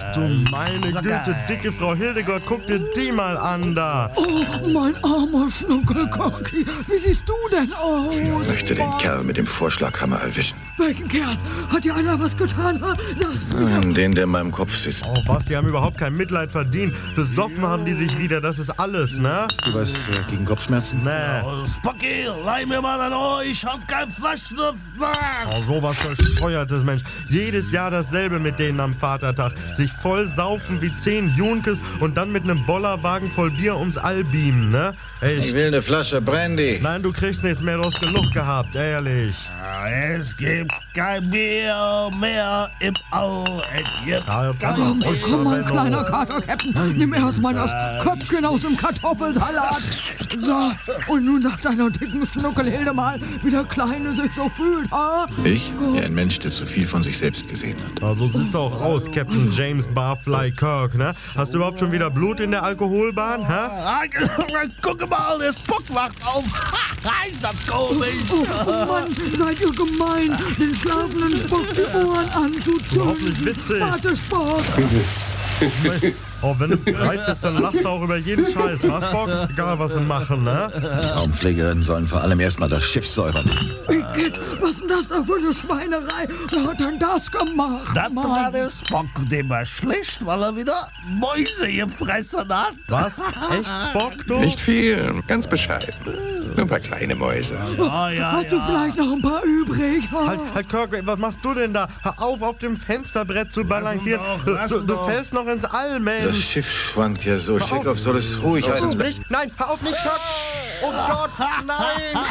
Du meine Güte, dicke Frau Hildegard, guck dir die mal an da. Oh, mein armer Schnuckelkocki. Wie siehst du denn aus? Ich möchte den Kerl mit dem Vorschlaghammer erwischen. Welchen Kerl? Hat dir einer was getan? Sag's mir. Den, der in meinem Kopf sitzt. Oh was, die haben überhaupt kein Mitleid verdient. Besoffen haben die sich wieder, das ist alles, ne? Du was gegen Kopfschmerzen? Nee. Oh, Spocky, leih mir mal ein Ohr, ich hab kein Flaschenluft. Oh, sowas Bescheuertes, Mensch. Jedes Jahr dasselbe mit denen am Vatertag. Sich voll saufen wie 10 Junkes und dann mit einem Bollerwagen voll Bier ums All beamen, ne? Echt. Ich will eine Flasche Brandy. Nein, du kriegst nichts mehr, du hast genug gehabt, ehrlich. Es gibt kein Bier mehr im All. Ja, Komm, mein kleiner Kater-Captain, nimm erstmal das Köpfchen aus dem Kartoffelsalat. So, und nun sagt deiner dicken Schnuckelhilde mal, wie der Kleine sich so fühlt, ha? Ich? Ja, ein Mensch, der zu viel von sich selbst gesehen hat. Ja, so siehst du auch aus, Captain James Barfly Kirk, ne? Hast du überhaupt schon wieder Blut in der Alkoholbahn, hä? Guck mal, der Spock wacht auf. Ist das komisch? Oh Mann, seid ihr gemein, den schlafenden Spock die Ohren anzuzünden. Überhaupt nicht witzig. Warte, Spock. Oh, wenn du bereit bist, dann lachst du auch über jeden Scheiß, was, Bock? Egal, was sie machen, ne? Raumpflegerinnen sollen vor allem erstmal das Schiff säubern. Igitt, was ist denn das da für eine Schweinerei? Wer hat denn das gemacht? Das Mann? war der Spock, dem war schlecht, weil er wieder Mäuse gefressen hat. Was? Echt, Spock, du? Nicht viel, ganz bescheiden. Nur ein paar kleine Mäuse. Hast du vielleicht noch ein paar übrig? Halt, Kirk, was machst du denn da? Hör auf dem Fensterbrett zu balancieren. Du fällst noch ins All, Mensch. Das Schiff schwankt ja so. Chekhov soll es ruhig halten. Nein, hör auf nicht, Kirk. Oh Gott, nein.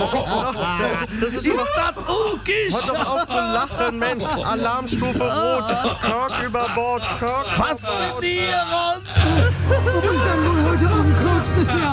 Das ist das ulkig? Hör doch auf zu lachen, Mensch. Alarmstufe Rot. Kirk über Bord, Kirk. Faszinieren! Wo bin ich denn nun heute am kürzesten